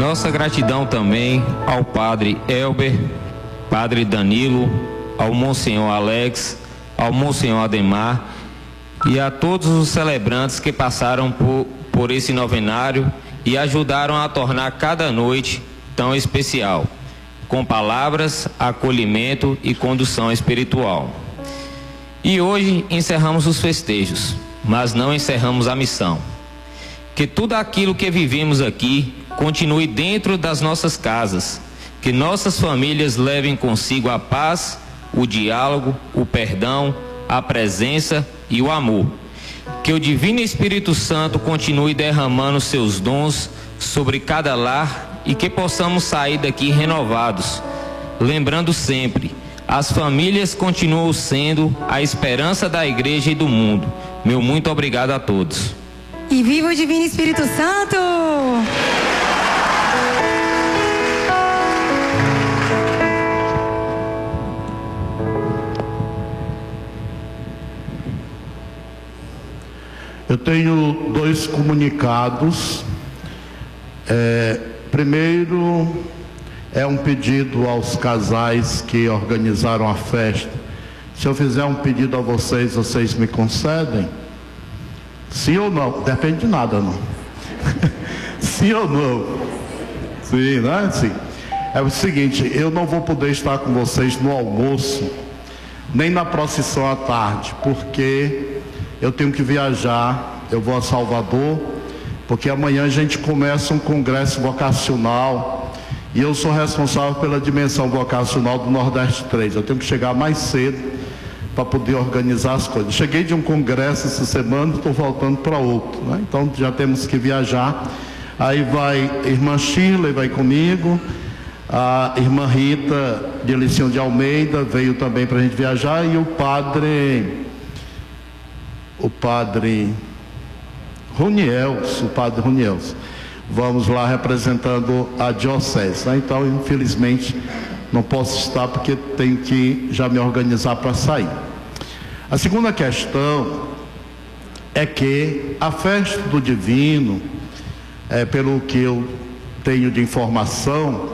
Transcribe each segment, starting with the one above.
nossa gratidão também ao Padre Elber, Padre Danilo, ao Monsenhor Alex, ao Monsenhor Ademar e a todos os celebrantes que passaram por esse novenário e ajudaram a tornar cada noite tão especial, com palavras, acolhimento e condução espiritual. E hoje encerramos os festejos, mas não encerramos a missão. Que tudo aquilo que vivemos aqui continue dentro das nossas casas, que nossas famílias levem consigo a paz, o diálogo, o perdão, a presença e o amor. Que o Divino Espírito Santo continue derramando seus dons sobre cada lar e que possamos sair daqui renovados, lembrando sempre, as famílias continuam sendo a esperança da igreja e do mundo. Meu muito obrigado a todos. E viva o Divino Espírito Santo! Eu tenho dois comunicados. Primeiro, é um pedido aos casais que organizaram a festa. Se eu fizer um pedido a vocês, vocês me concedem? Sim ou não? Depende de nada, não. Sim ou não? Sim, não é? Sim. É o seguinte, eu não vou poder estar com vocês no almoço, nem na procissão à tarde, porque eu tenho que viajar, eu vou a Salvador, porque amanhã a gente começa um congresso vocacional e eu sou responsável pela dimensão vocacional do Nordeste 3. Eu tenho que chegar mais cedo para poder organizar as coisas. Cheguei de um congresso essa semana, estou voltando para outro, né? Então já temos que viajar. Aí vai a irmã Shirley, vai comigo, a irmã Rita de Licínio de Almeida veio também para a gente viajar, e o padre Runiels, vamos lá representando a diocese, né? Então infelizmente não posso estar porque tenho que já me organizar para sair. A segunda questão é que a festa do Divino, pelo que eu tenho de informação,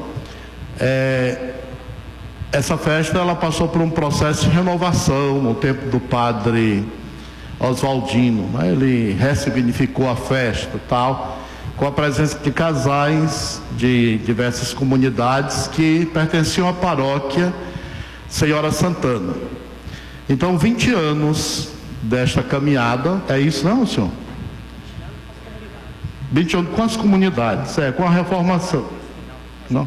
essa festa ela passou por um processo de renovação no tempo do padre Oswaldino, né? Ele ressignificou a festa tal, com a presença de casais de diversas comunidades que pertenciam à paróquia Senhora Santana. Então 20 anos desta caminhada, é isso não, senhor? 20 anos com as comunidades, com a reformação. Não?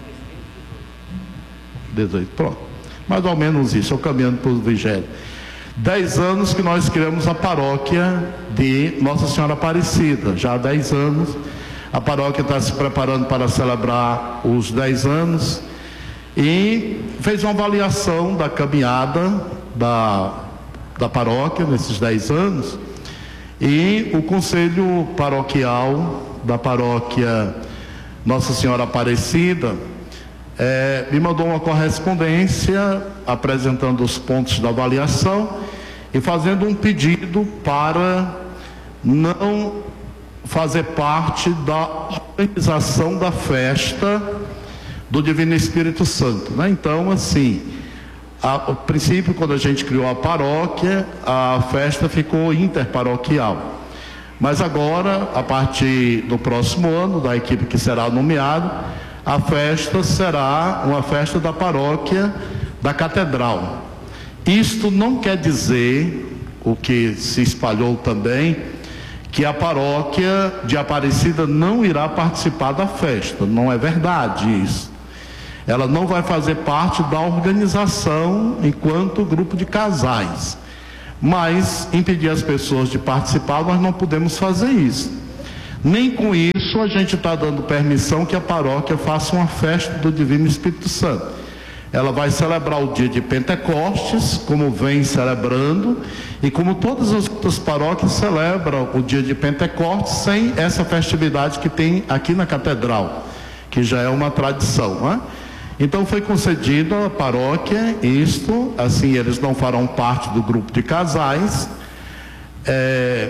18, pronto. Mais ou menos isso, eu caminhando para o 20º. 10 anos que nós criamos a paróquia de Nossa Senhora Aparecida. Já há 10 anos. A paróquia está se preparando para celebrar os 10 anos. E fez uma avaliação da caminhada da paróquia nesses 10 anos. E o Conselho Paroquial da paróquia Nossa Senhora Aparecida me mandou uma correspondência apresentando os pontos da avaliação e fazendo um pedido para não fazer parte da organização da festa do Divino Espírito Santo, né? Então, assim, a princípio, quando a gente criou a paróquia, a festa ficou interparoquial. Mas agora, a partir do próximo ano, da equipe que será nomeada, a festa será uma festa da paróquia da Catedral. Isto não quer dizer, o que se espalhou também, que a paróquia de Aparecida não irá participar da festa. Não é verdade isso. Ela não vai fazer parte da organização enquanto grupo de casais. Mas impedir as pessoas de participar, nós não podemos fazer isso. Nem com isso a gente está dando permissão que a paróquia faça uma festa do Divino Espírito Santo. Ela vai celebrar o dia de Pentecostes, como vem celebrando, e como todas as outras paróquias celebram o dia de Pentecostes, sem essa festividade que tem aqui na Catedral, que já é uma tradição, né? Então foi concedido à paróquia isto, assim, eles não farão parte do grupo de casais,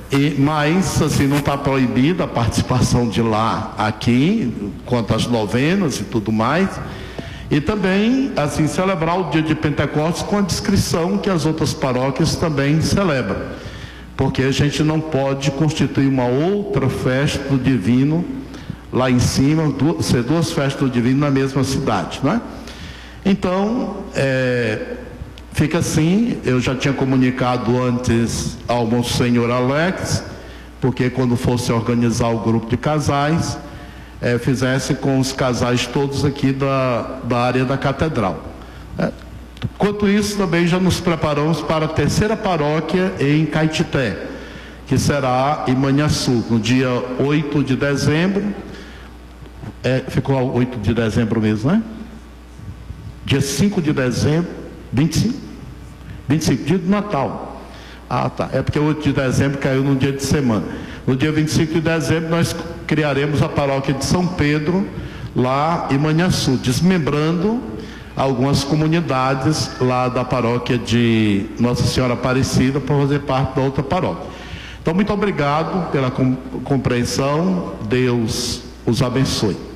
Mas, assim, não está proibida a participação de lá aqui, quanto às novenas e tudo mais. E também, assim, celebrar o dia de Pentecostes com a descrição que as outras paróquias também celebram. Porque a gente não pode constituir uma outra festa do divino lá em cima, ser duas festas do divino na mesma cidade, não é? Então, fica assim. Eu já tinha comunicado antes ao Monsenhor Alex, porque quando fosse organizar o grupo de casais, fizesse com os casais todos aqui da área da catedral. Enquanto isso, também já nos preparamos para a terceira paróquia em Caetité, que será em Manhuaçu, no dia 8 de dezembro. Ficou 8 de dezembro mesmo, né? Dia 5 de dezembro, 25, dia do Natal. Ah, tá. É porque 8 de dezembro caiu num dia de semana. No dia 25 de dezembro nós criaremos a paróquia de São Pedro, lá em Manhuaçu, desmembrando algumas comunidades lá da paróquia de Nossa Senhora Aparecida para fazer parte da outra paróquia. Então, muito obrigado pela compreensão. Deus os abençoe.